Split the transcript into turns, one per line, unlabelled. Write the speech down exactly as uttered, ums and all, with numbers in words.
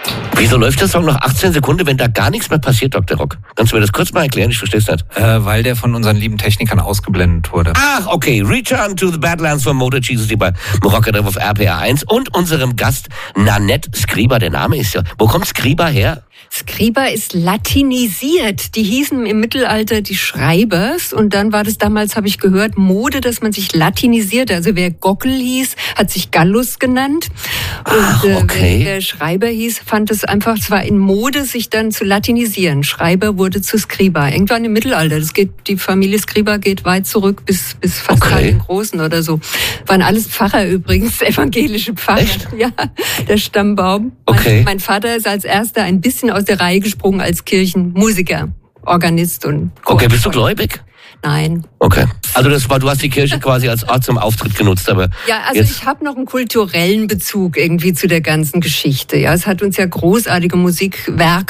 Wieso läuft der Song noch achtzehn Sekunden, wenn da gar nichts mehr passiert, Doktor Rock? Kannst du mir das kurz mal erklären? Ich verstehe es nicht.
Äh, weil der von unseren lieben Technikern ausgeblendet wurde.
Ach, okay. Return to the Badlands von Motor Jesus, die bei Rocker auf R P R eins und unserem Gast Nanette Skriba. Der Name ist ja... Wo kommt Skriba her?
Skriba ist latinisiert. Die hießen im Mittelalter die Schreibers und dann war das damals, habe ich gehört, Mode, dass man sich latinisiert. Also wer Gockel hieß, hat sich Gallus genannt. Und
Ach, okay.
äh, wer Schreiber hieß, fand es einfach, es war in Mode, sich dann zu latinisieren. Schreiber wurde zu Skriba. Irgendwann im Mittelalter. Das geht, die Familie Skriba geht weit zurück bis, bis fast
Okay.
Karl den Großen oder so. Waren alles Pfarrer übrigens, evangelische Pfarrer.
Echt?
Ja, der Stammbaum.
Okay.
Mein, mein Vater ist als erster ein bisschen aus der Reihe gesprungen als Kirchenmusiker, Organist und Chor.
Okay, bist du gläubig?
Nein.
Okay. Also das war, du hast die Kirche quasi als Ort zum Auftritt genutzt, aber
Ja, also
jetzt...
ich habe noch einen kulturellen Bezug irgendwie zu der ganzen Geschichte. Ja, es hat uns ja großartige Musikwerke